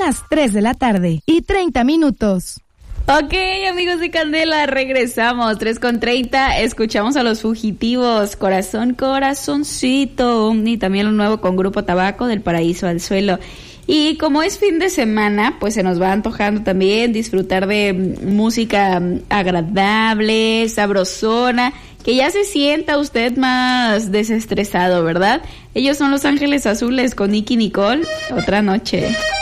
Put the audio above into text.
las 3 de la tarde y 30 minutos. Ok, amigos de Candela, regresamos, 3:30, escuchamos a Los Fugitivos, Corazón, Corazoncito, y también lo nuevo con Grupo Tabaco, Del Paraíso al Suelo. Y como es fin de semana, pues se nos va antojando también disfrutar de música agradable, sabrosona, que ya se sienta usted más desestresado, ¿verdad? Ellos son Los Ángeles Azules con Nicky Nicole, Otra Noche.